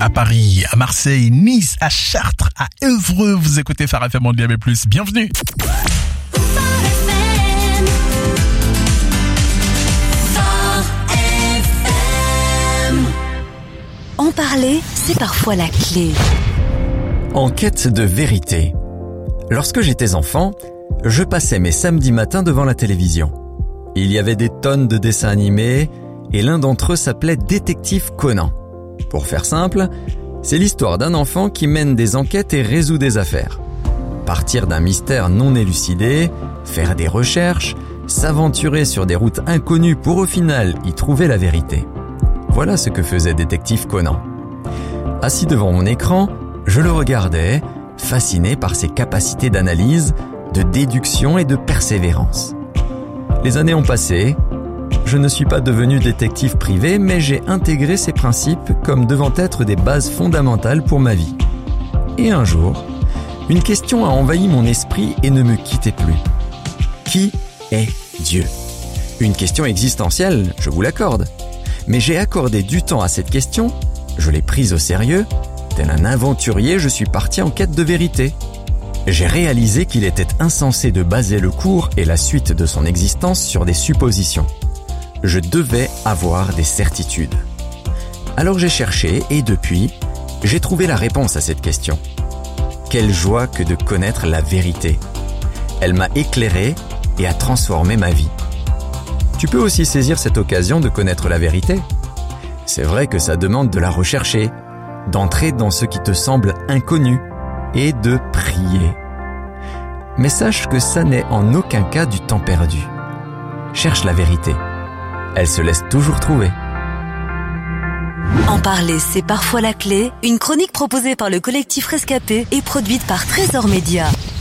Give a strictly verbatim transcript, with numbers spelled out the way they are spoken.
à Paris, à Marseille, Nice, à Chartres, à Évreux. Vous écoutez Phare F M en D A B plus. Bienvenue. En parler, c'est parfois la clé. En quête de vérité. Lorsque j'étais enfant, je passais mes samedis matins devant la télévision. Il y avait des tonnes de dessins animés et l'un d'entre eux s'appelait Détective Conan. Pour faire simple, c'est l'histoire d'un enfant qui mène des enquêtes et résout des affaires. Partir d'un mystère non élucidé, faire des recherches, s'aventurer sur des routes inconnues pour au final y trouver la vérité. Voilà ce que faisait Détective Conan. Assis devant mon écran, je le regardais, fasciné par ses capacités d'analyse, de déduction et de persévérance. Les années ont passé, je ne suis pas devenu détective privé, mais j'ai intégré ces principes comme devant être des bases fondamentales pour ma vie. Et un jour, une question a envahi mon esprit et ne me quittait plus. Qui est Dieu ? Une question existentielle, je vous l'accorde. Mais j'ai accordé du temps à cette question, je l'ai prise au sérieux, tel un aventurier, je suis parti en quête de vérité. J'ai réalisé qu'il était insensé de baser le cours et la suite de son existence sur des suppositions. Je devais avoir des certitudes. Alors j'ai cherché et depuis, j'ai trouvé la réponse à cette question. Quelle joie que de connaître la vérité. Elle m'a éclairé et a transformé ma vie. Tu peux aussi saisir cette occasion de connaître la vérité. C'est vrai que ça demande de la rechercher, d'entrer dans ce qui te semble inconnu et de prier. Mais sache que ça n'est en aucun cas du temps perdu. Cherche la vérité. Elle se laisse toujours trouver. En parler, c'est parfois la clé. Une chronique proposée par le collectif Rescapé et produite par Trésor Média.